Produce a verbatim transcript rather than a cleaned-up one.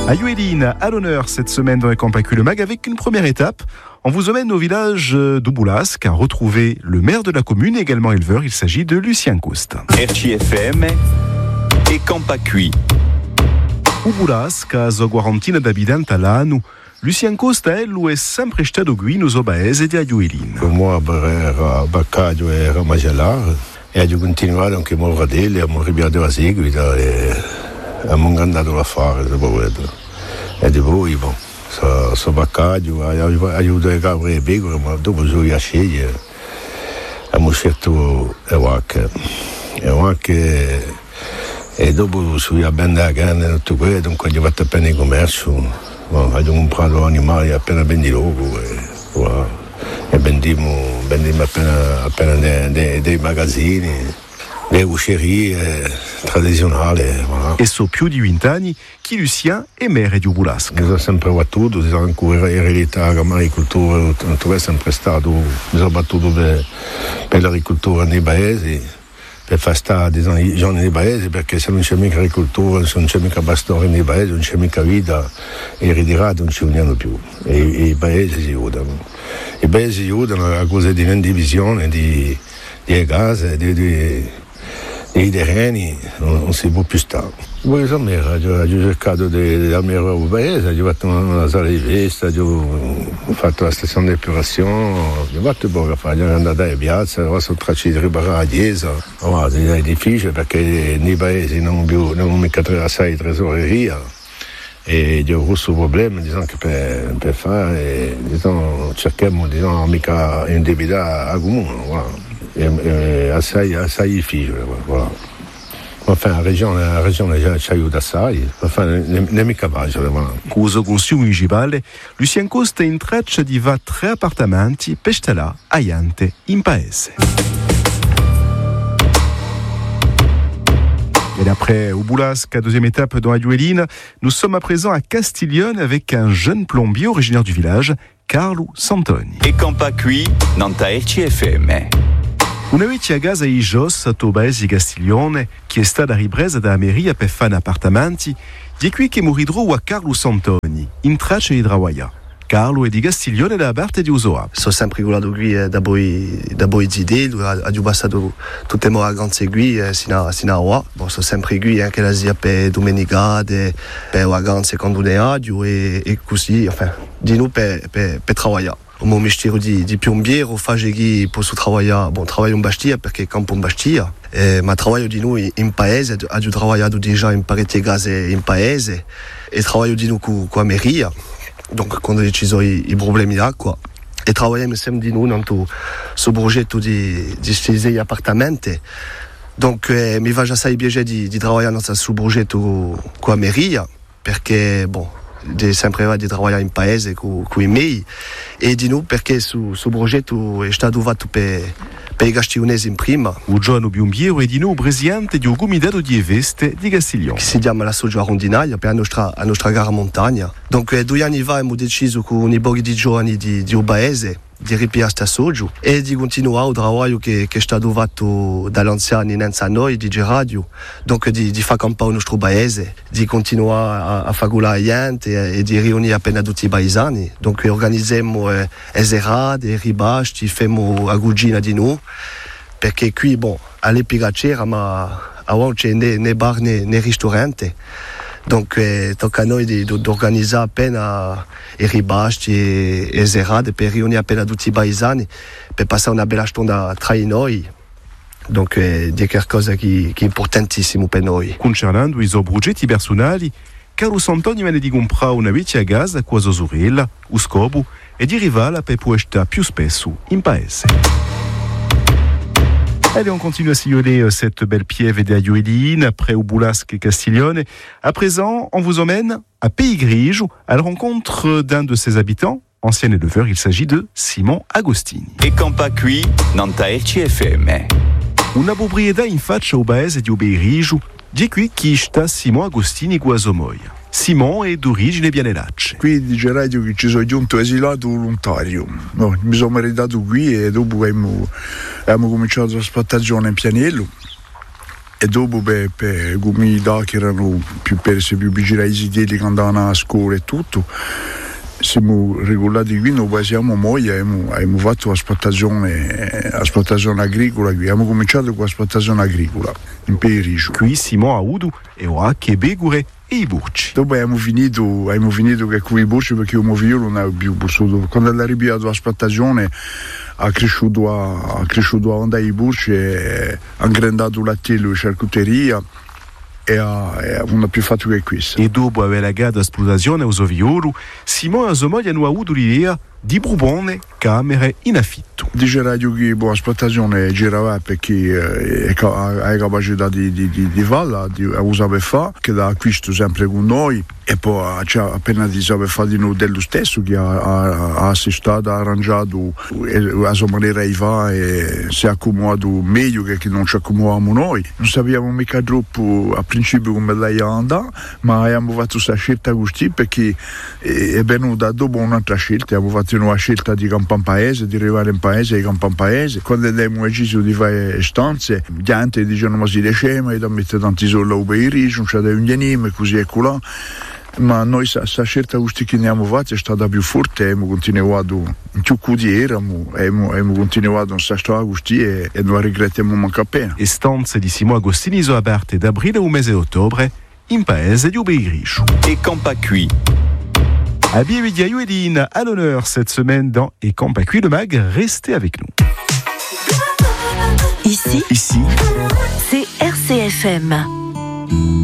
À Yueline, à l'honneur cette semaine dans les Campacus le Mag avec une première étape. On vous emmène au village d'Ouboulasque à retrouver le maire de la commune, également éleveur. Il s'agit de Lucien Coste. R C F M e Campacui. Ouboulasque, a zo quarantina d'abitants all'anno. Lucien Coste è sempre stato qui nel paese di Yueline. Moi, era Baccaggio era Magellar e ho continuato anche a Morradelle, a Morribiado a seguita e abbiamo andato a fare, e di voi, bon. So, so Baccaggio, aiuto a capre e pecore, ma dopo sono a scegliere. Abbiamo scelto Ewak. Ewak e dopo sono a benda a grande tutto quello, dunque ho fatto appena il commercio. Bon, abbiamo comprato animali appena vendi logo e, voilà. E vendiamo, vendiamo appena, appena dei, dei, dei magazzini, le uscerie tradizionali. Voilà. E so più di vent'anni che Lucien è maire di Ouboulasque. Mi sono sempre battuto, mi sono ancora ereditato l'agricoltura, è sempre stato, mi sono battuto per, per l'agricoltura nei paesi, per far stare i giorni nei paesi, perché se non c'è mica agricoltura, se non c'è mica pastore nei paesi, non c'è mica vita, e i ritirati non ci uniamo più, e, e i paesi si aiutano. I paesi si aiutano a cose di divisione, di, di case, di, di, di terreni, non, non si può più stare. Poi sono mia, ho cercato di andare al paese, ho fatto una sala di festa, ho fatto la stazione di epurazione, ho fatto poco fare, sono andato in piazza, ho sono tracciato di riparare la chiesa. Oh, è difficile perché nei paesi non più, non mica assai tresoreria e ho questo problema, diciamo, che per, per fare, diciamo, cerchiamo di non mica indebitare a comune, voilà. È, è assai, assai difficile, voilà. Enfin, la regione, la regione ci aiuta assai, enfin, non è mica facile. Con il consiglio municipale, Lucien Coste è in traccia di va tre appartamenti per stare a Iante in paese. Et après Ouboulasque, deuxième étape dans la Yueline, nous sommes à présent à Castiglione avec un jeune plombier originaire du village, Carlo Santoni. E Campacui, nanta R C F M. Una vecchia a casa i Jos a Tobaes di Castiglione, che è stata ripresa da Ameria per fare appartamenti, di qui che moridro a Carlo Santoni, in traccia di Drawaya. Carlo è di Castiglione da parte di Usoa. Sono sempre colato qui eh, da voi da voi idee, ho passato tutte le vacanze qui eh, sino, sino a ora. Bon, sono sempre qui anche la zia per domenica, per vacanze quando ne ho e, e così, enfin, di noi per, per, per lavorare. O meu mestiere di, di piombiere, o faccio che posso lavorare, bon, lavoro in Bastia perché campo in Bastia, eh, ma lavoro di noi in paese, ho lavorato già in parecchie case in paese e lavoro di noi con la Ameria, donc quando ci sono i, i problemi d'acqua. E lavoriamo sempre di noi nel suo progetto di, di stessi appartamenti. Donc eh, mi va già assai piacere di, di lavorare nel suo progetto con la Ameria perché, bon, di sempre di lavorare in paese con, con i miei e di noi perché su, su progetto è stato fatto per, per i castionesi in prima. Un giovane piombiero è di noi presidente di un comitato di veste di Castiglione. Che si chiama la Soggio Rondinaia per la nostra, la nostra gara montagna. Donc due anni fa abbiamo deciso con i borghi di giovani di, di un paese di ripiare sta Soggio e di continuare il lavoro che, che è stato fatto dagli anziani innanzi a noi di radio, donc di, di fare campare il nostro paese, di continuare a, a fare la gente e, e di riunire appena tutti i paesani. Donc organizziamo eh, eserate, ribasti, facciamo la cucina di noi perché qui, bon, all'epoca c'era ma ora c'è né, né bar né, né ristorante. Donc eh, tocca a noi di, di organizzare appena i ribasti e le serate per riunire appena tutti i paesani per passare una bella stonda tra di noi. Donc eh, di qualcosa che, che è importantissimo per noi. Concernando i suoi progetti personali, Carlo Santoni viene di comprare una vecchia casa con sua sorella, lo scopo è di arrivare per poter stare più spesso in paese. Allez, on continue à sillonner cette belle piève de Yueline, après Ouboulasque et Castiglione. À présent, on vous emmène à Pays Grigio, à la rencontre d'un de ses habitants, ancien éleveur, il s'agit de Simon Agostini. E Campacui, nanta R C F M. Una proprietà in faccia au paese di Pays Grigio, di qui chi sta Simon Agostini Guasomoia. Simon è d'origine bianelacce. Qui dice radio che ci sono giunto esilato volontario. No, mi sono meritato qui e dopo abbiamo, abbiamo cominciato la trasportazione in Pianello E dopo per, per comunità che erano più, per più vicine ai zitelli che andavano a scuola e tutto, siamo regolati qui, noi siamo noi, abbiamo, abbiamo fatto l'esportazione, l'esportazione agricola qui, abbiamo cominciato con l'esportazione agricola in Pericio. Qui Simon Audu e ora che Begure e i burci. Dopo abbiamo finito, abbiamo finito che con i burci perché un figlio non aveva più potuto. Quando è arrivato l'esportazione ha cresciuto a, ha cresciuto a onda i burci e ha ingrandato l'attello di charcuteria e ha, e non ha più fatto che questo. E dopo aver lagato l'esplosione a Osoviolo, Simon e sua moglie hanno avuto l'idea di Brubone camere in affitto. Dice Radio che boh, l'esportazione girava perché eh, ha capacità di, di, di, di farla, di usare fare, che da acquisto sempre con noi e poi cioè, appena di sapere fare di noi dello stesso che ha, ha, ha assestato, ha arrangiato a sua maniera di fare e si è accomodato meglio che non ci accomodiamo noi. Non sappiamo mica troppo a principio come lei andava, ma abbiamo fatto questa scelta così perché è venuta dopo un'altra scelta, abbiamo fatto una scelta di campare in paese, di arrivare in paese, di campare in paese. Quando abbiamo deciso di fare stanze, gli gente dicevano ma si decema, e da mettere tanti soldi per i ricci, non c'è da un niente, così e colà. Ma noi questa scelta che abbiamo fatto è stata più forte, abbiamo continuato in più che eravamo, abbiamo, abbiamo continuato in questa strada così e, e non regrettiamo manco appena. Le stanze di Simon Agostini sono aperte da aprile al mese di ottobre in paese di Obeiricho. Et Campacui. À Biévidiaïou et Dine, à l'honneur cette semaine dans Et Campacui le Mag, restez avec nous. Ici, Ici, c'est R C F M.